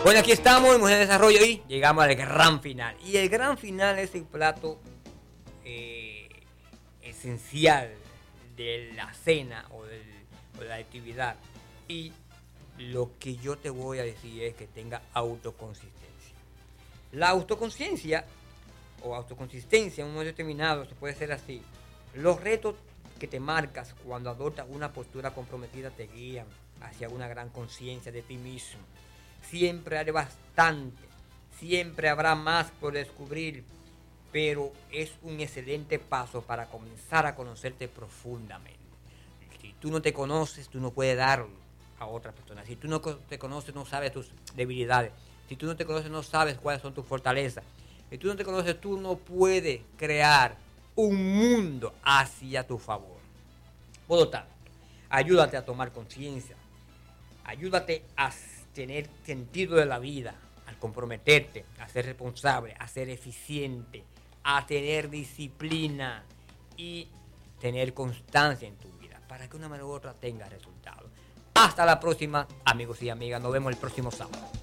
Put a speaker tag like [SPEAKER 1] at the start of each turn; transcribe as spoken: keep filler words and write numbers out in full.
[SPEAKER 1] Bueno, aquí estamos en Mujer de Desarrollo y llegamos al gran final. Y el gran final es el plato eh, esencial de la cena o, del, o de la actividad. Y lo que yo te voy a decir es que tenga autoconsistencia. La autoconciencia o autoconsistencia en un momento determinado se puede ser así. Los retos que te marcas cuando adoptas una postura comprometida te guían hacia una gran conciencia de ti mismo. Siempre haré bastante, siempre habrá más por descubrir, pero es un excelente paso para comenzar a conocerte profundamente. Si tú no te conoces, tú no puedes darlo a otras personas. Si tú no te conoces, no sabes tus debilidades. Si tú no te conoces, no sabes cuáles son tus fortalezas. Si tú no te conoces, tú no puedes crear un mundo hacia tu favor. Por lo tanto, ayúdate a tomar conciencia, ayúdate a tener sentido de la vida, al comprometerte, a ser responsable, a ser eficiente, a tener disciplina y tener constancia en tu vida para que una manera u otra tenga resultados. Hasta la próxima, amigos y amigas. Nos vemos el próximo sábado.